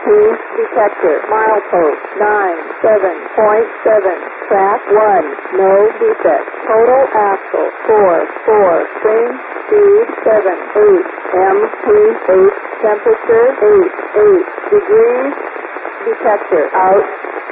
detector. Milepost 97.7. Track 1. No defect. Total axle 4. Train speed 7. 8. MP 8. Temperature 8. Degrees. Detector out.